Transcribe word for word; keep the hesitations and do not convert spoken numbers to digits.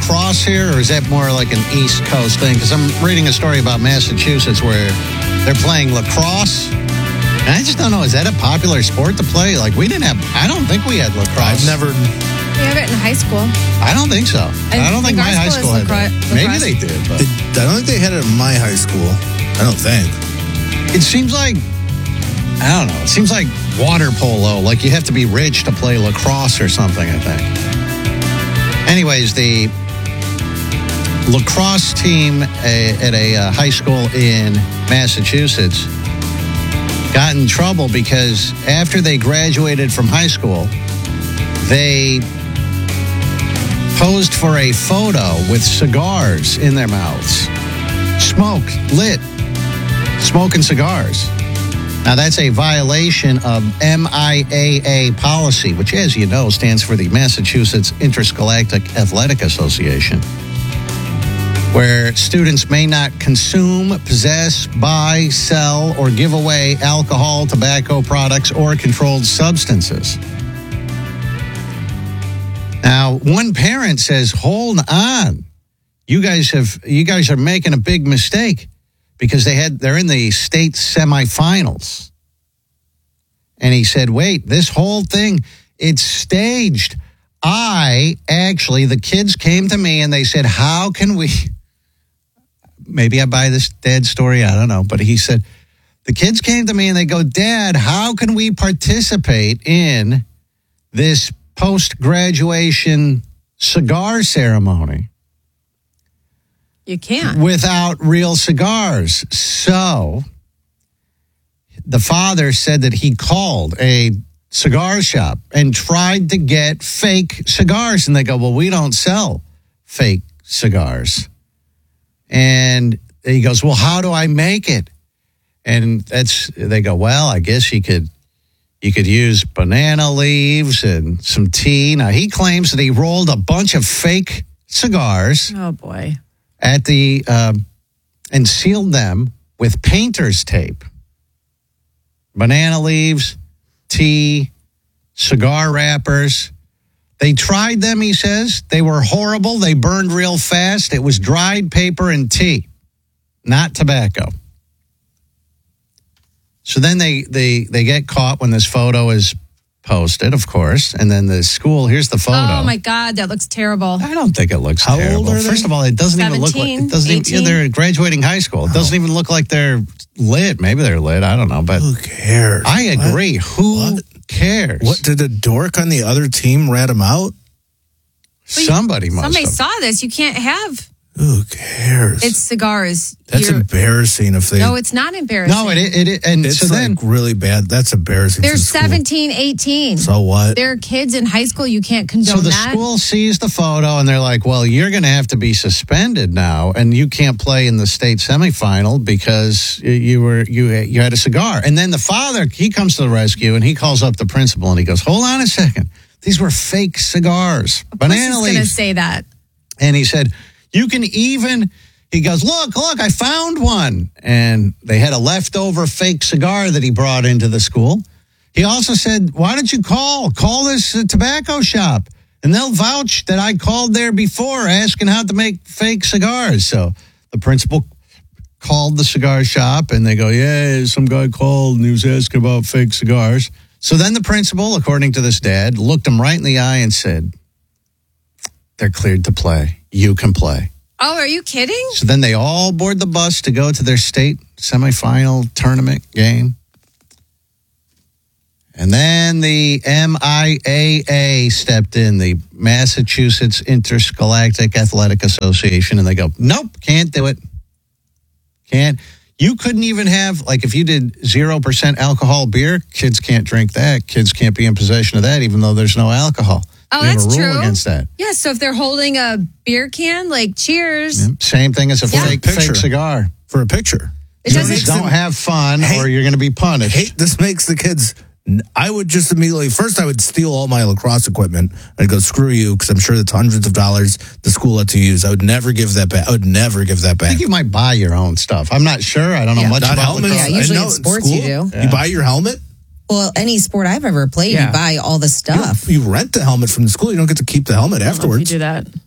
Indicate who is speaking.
Speaker 1: lacrosse here, or is that more like an East Coast thing? Because I'm reading a story about Massachusetts where they're playing lacrosse. And I just don't know, is that a popular sport to play? Like, we didn't have, I don't think we had lacrosse.
Speaker 2: I've never...
Speaker 3: We have it in high school.
Speaker 1: I don't think so. I, I don't think, think my high school, school had
Speaker 3: lacrosse.
Speaker 1: that. Maybe they did. But.
Speaker 2: did. I don't think they had it in my high school. I don't think.
Speaker 1: It seems like, I don't know, it seems like water polo. Like, you have to be rich to play lacrosse or something, I think. Anyways, the lacrosse team at a uh, high school in Massachusetts got in trouble because after they graduated from high school, they posed for a photo with cigars in their mouths. Smoke, lit, smoking cigars. Now, that's a violation of M I A A policy, which, as you know, stands for the Massachusetts Interscholastic Athletic Association, where students may not consume, possess, buy, sell, or give away alcohol, tobacco products, or controlled substances. Now, one parent says, hold on. You guys have you guys are making a big mistake because they had they're in the state semifinals. And he said, wait, this whole thing, it's staged. I actually, the kids came to me and they said, how can we, maybe I buy this dad story, I don't know. But he said, the kids came to me and they go, Dad, how can we participate in this post-graduation cigar ceremony?
Speaker 3: You can't.
Speaker 1: Without real cigars. So the father said that he called a cigar shop and tried to get fake cigars. And they go, well, we don't sell fake cigars. And he goes, well, how do I make it? And that's, they go, well, I guess you could, you could use banana leaves and some tea. Now, he claims that he rolled a bunch of fake cigars.
Speaker 3: Oh, boy.
Speaker 1: At the, um, and sealed them with painter's tape. Banana leaves, tea, cigar wrappers. They tried them, he says. They were horrible. They burned real fast. It was dried paper and tea, not tobacco. So then they, they, they get caught when this photo is posted, of course. And then the school, here's the photo.
Speaker 3: Oh, my God, that looks terrible.
Speaker 1: I don't think it looks
Speaker 2: How
Speaker 1: terrible.
Speaker 2: old are they?
Speaker 1: First of all, it doesn't even look like, it doesn't even, yeah, they're graduating high school. It
Speaker 2: Oh.
Speaker 1: doesn't even look like they're lit. Maybe they're lit. I don't know. But
Speaker 2: who cares?
Speaker 1: I agree.
Speaker 2: What?
Speaker 1: Who
Speaker 2: What?
Speaker 1: cares?
Speaker 2: What, did a dork on the other team rat him out?
Speaker 1: Somebody must
Speaker 3: Somebody
Speaker 1: have.
Speaker 3: saw this. You can't have.
Speaker 2: Who cares?
Speaker 3: It's cigars.
Speaker 2: That's
Speaker 3: You're,
Speaker 2: embarrassing if they...
Speaker 3: No, it's not embarrassing.
Speaker 1: No, it it, it and
Speaker 2: It's
Speaker 1: so
Speaker 2: like
Speaker 1: then
Speaker 2: really bad. That's embarrassing.
Speaker 3: They're
Speaker 2: for school.
Speaker 3: seventeen, eighteen.
Speaker 2: So what?
Speaker 3: They're kids in high school. You can't condone
Speaker 1: so the
Speaker 3: that.
Speaker 1: school sees the photo and they're like, well, you're going to have to be suspended now, and you can't play in the state semifinal because you were you you had a cigar. And then the father, he comes to the rescue and he calls up the principal and he goes, hold on a second, these were fake cigars, banana
Speaker 3: going to
Speaker 1: leaves.
Speaker 3: say that.
Speaker 1: And he said, you can even, he goes, look, look, I found one. And they had a leftover fake cigar that he brought into the school. He also said, why don't you call? Call this uh, tobacco shop. And they'll vouch that I called there before asking how to make fake cigars. So the principal called the cigar shop and they go, yeah, some guy called and he was asking about fake cigars. So then the principal, according to this dad, looked him right in the eye and said, they're cleared to play. You can play.
Speaker 3: Oh, are you kidding?
Speaker 1: So then they all board the bus to go to their state semifinal tournament game. And then the M I A A stepped in, the Massachusetts Interscholastic Athletic Association, and they go, nope, can't do it. Can't. You couldn't even have, like if you did zero percent alcohol beer, kids can't drink that. Kids can't be in possession of that, even though there's no alcohol.
Speaker 3: Oh,
Speaker 1: we have
Speaker 3: that's
Speaker 1: a rule
Speaker 3: true.
Speaker 1: against that.
Speaker 3: Yeah, so if they're holding a beer can, like cheers.
Speaker 1: Yeah. Same thing as a
Speaker 3: Yeah.
Speaker 1: fake,
Speaker 2: Picture.
Speaker 1: fake cigar.
Speaker 2: For a picture.
Speaker 3: It
Speaker 1: You
Speaker 3: doesn't.
Speaker 1: just don't have fun
Speaker 2: Hey-
Speaker 1: or you're going to be punished.
Speaker 2: Hey, this makes the kids... I would just immediately... First, I would steal all my lacrosse equipment. I'd go, screw you, because I'm sure that's hundreds of dollars the school lets you use. I would never give that back. I would never give that
Speaker 1: I
Speaker 2: back.
Speaker 1: think you might buy your own stuff. I'm not sure. I don't know
Speaker 3: Yeah.
Speaker 1: much
Speaker 2: Not
Speaker 1: about
Speaker 2: helmets?
Speaker 1: lacrosse.
Speaker 4: Yeah, usually
Speaker 2: I know
Speaker 4: in sports you
Speaker 2: school,
Speaker 4: do.
Speaker 2: You buy your helmet?
Speaker 4: Well, any sport I've ever played,
Speaker 3: Yeah.
Speaker 4: you buy all the stuff.
Speaker 2: You rent the helmet from the school. You don't get to keep the helmet
Speaker 3: You
Speaker 2: afterwards.
Speaker 3: do that.